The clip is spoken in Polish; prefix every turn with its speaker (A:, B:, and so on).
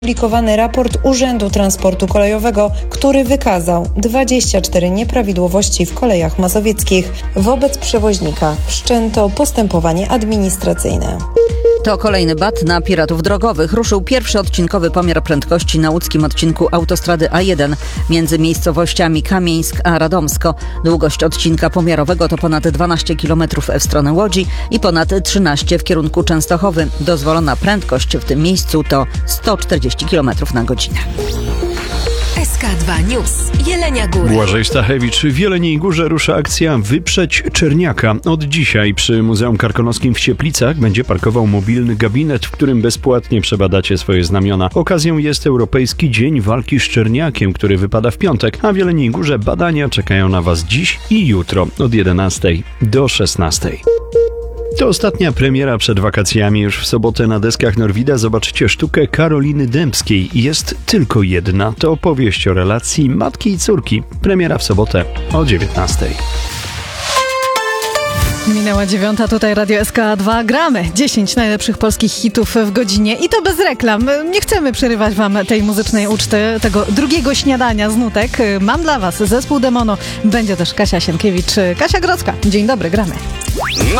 A: Opublikowany raport Urzędu Transportu Kolejowego, który wykazał 24 nieprawidłowości w kolejach mazowieckich. Wobec przewoźnika wszczęto postępowanie administracyjne.
B: To kolejny bat na piratów drogowych. Ruszył pierwszy odcinkowy pomiar prędkości na łódzkim odcinku autostrady A1 między miejscowościami Kamieńsk a Radomsko. Długość odcinka pomiarowego to ponad 12 km w stronę Łodzi i ponad 13 w kierunku Częstochowy. Dozwolona prędkość w tym miejscu to 140 km na godzinę.
C: SK2 News. Jelenia Góra.
D: Błażej Stachewicz. W Jeleniej Górze rusza akcja Wyprzedź Czerniaka. Od dzisiaj przy Muzeum Karkonoskim w Cieplicach będzie parkował mobilny gabinet, w którym bezpłatnie przebadacie swoje znamiona. Okazją jest Europejski Dzień Walki z Czerniakiem, który wypada w piątek, a w Jeleniej Górze badania czekają na Was dziś i jutro od 11 do 16. To ostatnia premiera przed wakacjami. Już w sobotę na deskach Norwida zobaczycie sztukę Karoliny Dębskiej. Jest tylko jedna. To opowieść o relacji matki i córki. Premiera w sobotę o 19.
E: Minęła 9, tutaj Radio SK2. Gramy 10 najlepszych polskich hitów w godzinie i to bez reklam. Nie chcemy przerywać wam tej muzycznej uczty, tego drugiego śniadania z nutek. Mam dla was zespół Demono. Będzie też Kasia Sienkiewicz, Kasia Grodzka. Dzień dobry, gramy.